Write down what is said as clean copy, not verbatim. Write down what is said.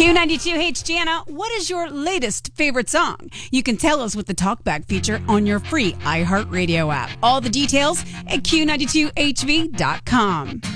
Q92, hey, it's Jana. What is your latest favorite song? You can tell us with the TalkBack feature on your free iHeartRadio app. All the details at Q92HV.com.